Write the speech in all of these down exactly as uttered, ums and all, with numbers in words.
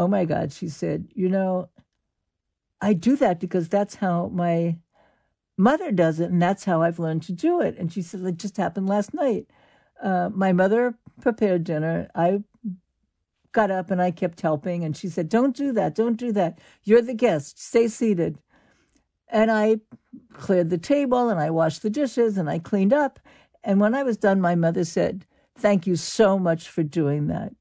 oh my God, she said, you know, I do that because that's how my mother does it, and that's how I've learned to do it. And she said, it just happened last night. Uh, my mother prepared dinner. I got up and I kept helping, and she said, don't do that, don't do that. You're the guest, stay seated. And I cleared the table, and I washed the dishes, and I cleaned up. And when I was done, my mother said, thank you so much for doing that.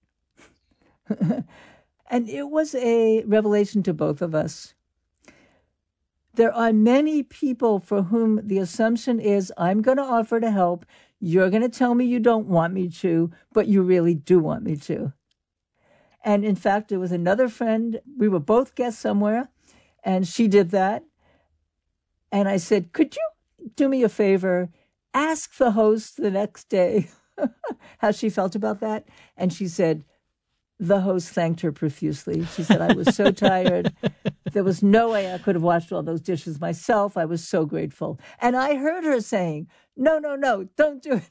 And it was a revelation to both of us. There are many people for whom the assumption is, I'm going to offer to help. You're going to tell me you don't want me to, but you really do want me to. And in fact, there was another friend. We were both guests somewhere, and she did that. And I said, could you do me a favor? Ask the host the next day how she felt about that. And she said, the host thanked her profusely. She said, I was so tired. There was no way I could have washed all those dishes myself. I was so grateful. And I heard her saying, no, no, no, don't do it.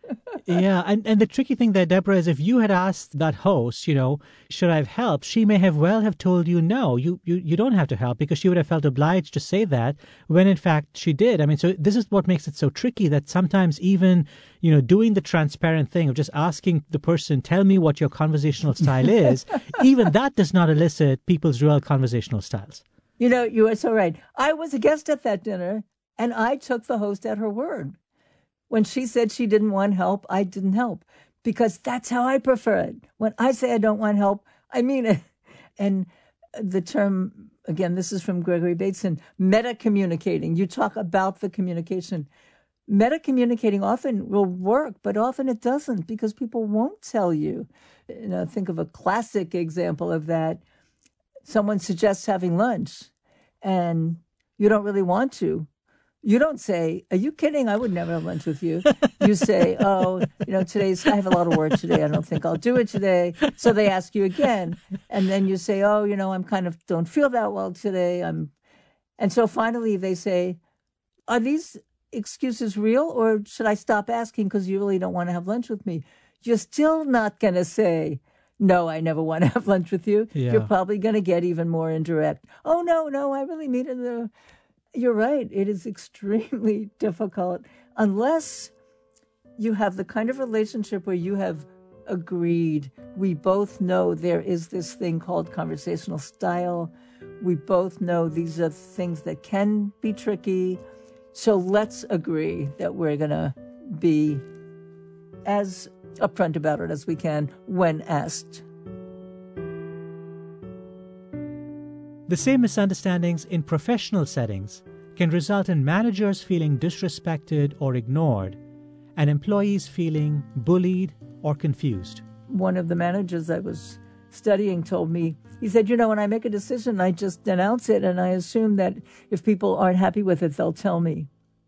Yeah, and, and the tricky thing there, Deborah, is if you had asked that host, you know, should I have helped, she may have well have told you, no, you, you, you don't have to help, because she would have felt obliged to say that when in fact she did. I mean, so this is what makes it so tricky, that sometimes even, you know, doing the transparent thing of just asking the person, tell me what your conversational style is, even that does not elicit people's real conversational styles. You know, you are so right. I was a guest at that dinner, and I took the host at her word. When she said she didn't want help, I didn't help, because that's how I prefer it. When I say I don't want help, I mean it. And the term, again, this is from Gregory Bateson, meta-communicating. You talk about the communication. Meta-communicating often will work, but often it doesn't, because people won't tell you. You know, think of a classic example of that. Someone suggests having lunch, and you don't really want to. You don't say, are you kidding? I would never have lunch with you. You say, oh, you know, today's, I have a lot of work today. I don't think I'll do it today. So they ask you again. And then you say, oh, you know, I'm kind of, don't feel that well today. I'm, and so finally they say, are these excuses real, or should I stop asking because you really don't want to have lunch with me? You're still not going to say, no, I never want to have lunch with you. Yeah. You're probably going to get even more indirect. Oh, no, no, I really mean it. You're right. It is extremely difficult unless you have the kind of relationship where you have agreed. We both know there is this thing called conversational style. We both know these are things that can be tricky. So let's agree that we're going to be as upfront about it as we can when asked. The same misunderstandings in professional settings can result in managers feeling disrespected or ignored, and employees feeling bullied or confused. One of the managers I was studying told me, he said, you know, when I make a decision, I just announce it, and I assume that if people aren't happy with it, they'll tell me.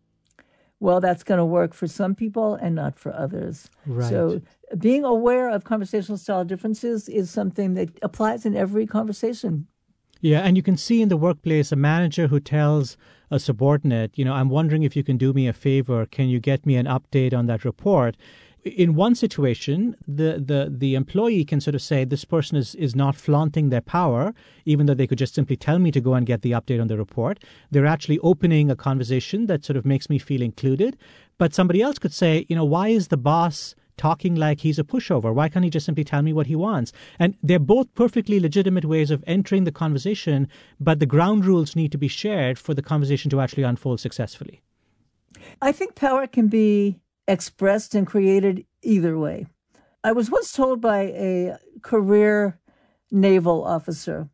Well, that's going to work for some people and not for others. Right. So being aware of conversational style differences is something that applies in every conversation. Yeah, and you can see in the workplace a manager who tells a subordinate, you know, I'm wondering if you can do me a favor. Can you get me an update on that report? In one situation, the, the, the employee can sort of say, this person is, is not flaunting their power, even though they could just simply tell me to go and get the update on the report. They're actually opening a conversation that sort of makes me feel included. But somebody else could say, you know, why is the boss talking like he's a pushover? Why can't he just simply tell me what he wants? And they're both perfectly legitimate ways of entering the conversation, but the ground rules need to be shared for the conversation to actually unfold successfully. I think power can be expressed and created either way. I was once told by a career naval officer,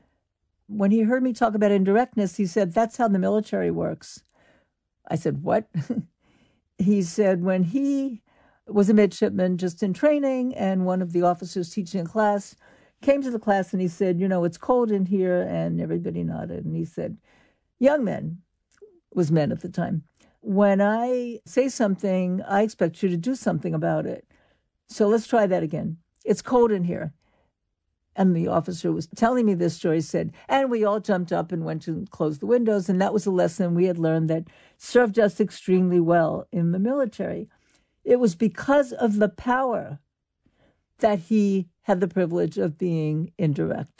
when he heard me talk about indirectness, he said, that's how the military works. I said, what? He said, when he was a midshipman just in training, and one of the officers teaching a class came to the class and he said, you know, it's cold in here, and everybody nodded. And he said, young men, was men at the time, when I say something, I expect you to do something about it. So let's try that again. It's cold in here. And the officer was telling me this story, said, and we all jumped up and went to close the windows. And that was a lesson we had learned that served us extremely well in the military. It was because of the power that he had the privilege of being indirect.